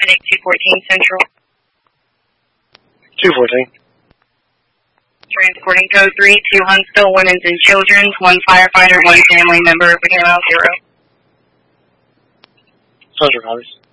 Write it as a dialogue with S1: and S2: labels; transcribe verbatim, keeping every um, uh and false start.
S1: paramedic two fourteen Central.
S2: two fourteen.
S1: Transporting code three to Huntsville Women's and Children's, one firefighter, one family member, Paramount Zero.
S2: Pleasure, Congress.